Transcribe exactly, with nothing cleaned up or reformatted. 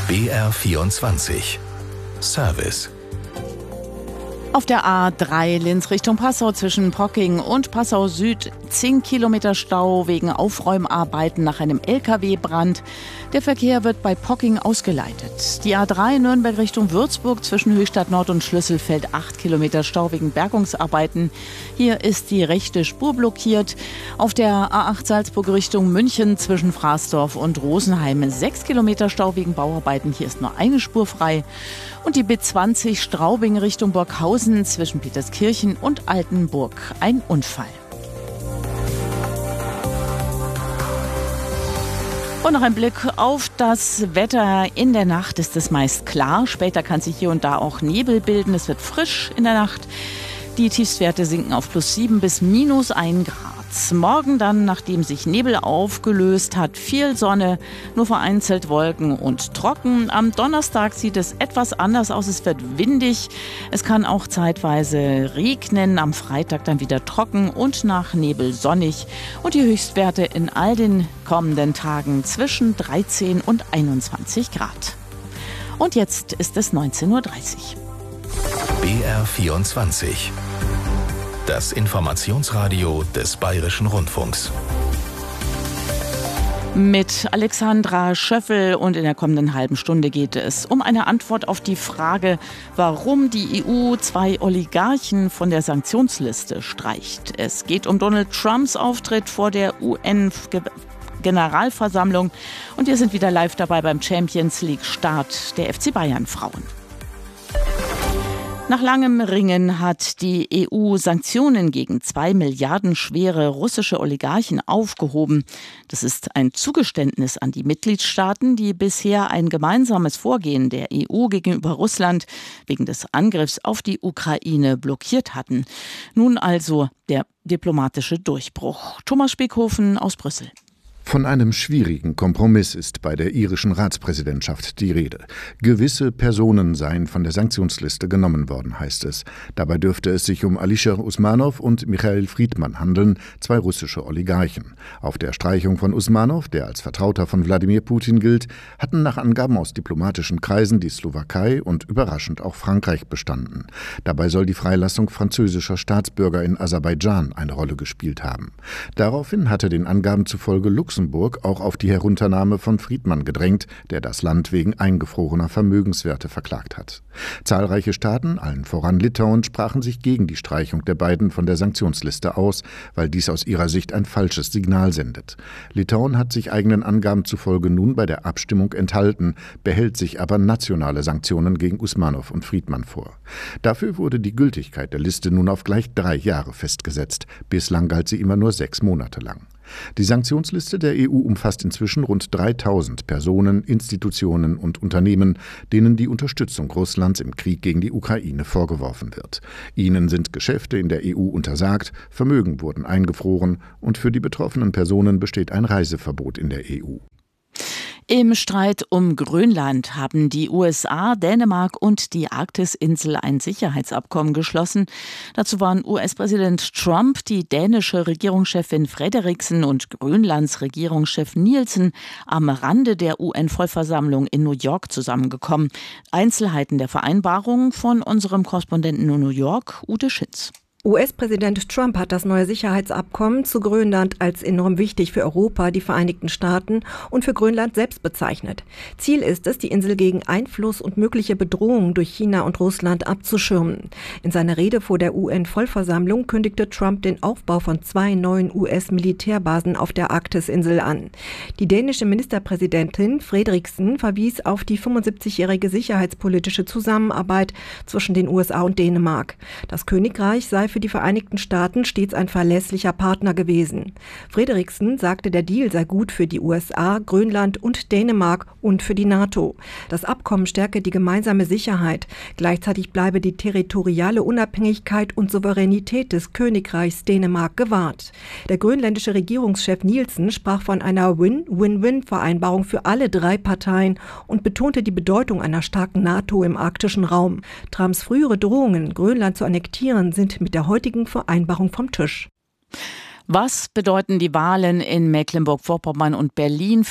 B R vierundzwanzig Service. Auf der A drei Linz Richtung Passau zwischen Procking und Passau Süd zehn Kilometer Stau wegen Aufräumarbeiten nach einem L K W-Brand. Der Verkehr wird bei Procking ausgeleitet. Die A drei Nürnberg Richtung Würzburg zwischen Höchstadt Nord und Schlüsselfeld acht Kilometer Stau wegen Bergungsarbeiten. Hier ist die rechte Spur blockiert. Auf der A acht Salzburg Richtung München zwischen Fraßdorf und Rosenheim sechs Kilometer Stau wegen Bauarbeiten. Hier ist nur eine Spur frei. Und die B zwanzig Straubing Richtung Burghausen zwischen Peterskirchen und Altenburg. Ein Unfall. Und noch ein Blick auf das Wetter. In der Nacht ist es meist klar. Später kann sich hier und da auch Nebel bilden. Es wird frisch in der Nacht. Die Tiefstwerte sinken auf plus sieben bis minus ein Grad. Morgen dann, nachdem sich Nebel aufgelöst hat, viel Sonne, nur vereinzelt Wolken und trocken. Am Donnerstag sieht es etwas anders aus. Es wird windig. Es kann auch zeitweise regnen. Am Freitag dann wieder trocken und nach Nebel sonnig. Und die Höchstwerte in all den kommenden Tagen zwischen dreizehn und einundzwanzig Grad. Und jetzt ist es neunzehn Uhr dreißig. B R vierundzwanzig. Das Informationsradio des Bayerischen Rundfunks. Mit Alexandra Schöffel und in der kommenden halben Stunde geht es um eine Antwort auf die Frage, warum die E U zwei Oligarchen von der Sanktionsliste streicht. Es geht um Donald Trumps Auftritt vor der U N-Generalversammlung und wir sind wieder live dabei beim Champions League Start der F C Bayern Frauen. Nach langem Ringen hat die E U Sanktionen gegen zwei Milliarden schwere russische Oligarchen aufgehoben. Das ist ein Zugeständnis an die Mitgliedstaaten, die bisher ein gemeinsames Vorgehen der E U gegenüber Russland wegen des Angriffs auf die Ukraine blockiert hatten. Nun also der diplomatische Durchbruch. Thomas Spiekhofen aus Brüssel. Von einem schwierigen Kompromiss ist bei der irischen Ratspräsidentschaft die Rede. Gewisse Personen seien von der Sanktionsliste genommen worden, heißt es. Dabei dürfte es sich um Alisher Usmanov und Michail Friedman handeln, zwei russische Oligarchen. Auf der Streichung von Usmanov, der als Vertrauter von Wladimir Putin gilt, hatten nach Angaben aus diplomatischen Kreisen die Slowakei und überraschend auch Frankreich bestanden. Dabei soll die Freilassung französischer Staatsbürger in Aserbaidschan eine Rolle gespielt haben. Daraufhin hatte den Angaben zufolge Luxemburg auch auf die Herunternahme von Friedman gedrängt, der das Land wegen eingefrorener Vermögenswerte verklagt hat. Zahlreiche Staaten, allen voran Litauen, sprachen sich gegen die Streichung der beiden von der Sanktionsliste aus, weil dies aus ihrer Sicht ein falsches Signal sendet. Litauen hat sich eigenen Angaben zufolge nun bei der Abstimmung enthalten, behält sich aber nationale Sanktionen gegen Usmanov und Friedman vor. Dafür wurde die Gültigkeit der Liste nun auf gleich drei Jahre festgesetzt. Bislang galt sie immer nur sechs Monate lang. Die Sanktionsliste der E U umfasst inzwischen rund dreitausend Personen, Institutionen und Unternehmen, denen die Unterstützung Russlands im Krieg gegen die Ukraine vorgeworfen wird. Ihnen sind Geschäfte in der E U untersagt, Vermögen wurden eingefroren und für die betroffenen Personen besteht ein Reiseverbot in der E U. Im Streit um Grönland haben die U S A, Dänemark und die Arktisinsel ein Sicherheitsabkommen geschlossen. Dazu waren U S-Präsident Trump, die dänische Regierungschefin Frederiksen und Grönlands Regierungschef Nielsen am Rande der U N-Vollversammlung in New York zusammengekommen. Einzelheiten der Vereinbarung von unserem Korrespondenten in New York, Ute Schinz. U S-Präsident Trump hat das neue Sicherheitsabkommen zu Grönland als enorm wichtig für Europa, die Vereinigten Staaten und für Grönland selbst bezeichnet. Ziel ist es, die Insel gegen Einfluss und mögliche Bedrohungen durch China und Russland abzuschirmen. In seiner Rede vor der U N-Vollversammlung kündigte Trump den Aufbau von zwei neuen U S-Militärbasen auf der Arktisinsel an. Die dänische Ministerpräsidentin Frederiksen verwies auf die fünfundsiebzigjährige sicherheitspolitische Zusammenarbeit zwischen den U S A und Dänemark. Das Königreich sei für die Vereinigten Staaten stets ein verlässlicher Partner gewesen. Frederiksen sagte, der Deal sei gut für die U S A, Grönland und Dänemark und für die NATO. Das Abkommen stärke die gemeinsame Sicherheit. Gleichzeitig bleibe die territoriale Unabhängigkeit und Souveränität des Königreichs Dänemark gewahrt. Der grönländische Regierungschef Nielsen sprach von einer Win-Win-Win-Vereinbarung für alle drei Parteien und betonte die Bedeutung einer starken NATO im arktischen Raum. Trumps frühere Drohungen, Grönland zu annektieren, sind mit der heutigen Vereinbarung vom Tisch. Was bedeuten die Wahlen in Mecklenburg-Vorpommern und Berlin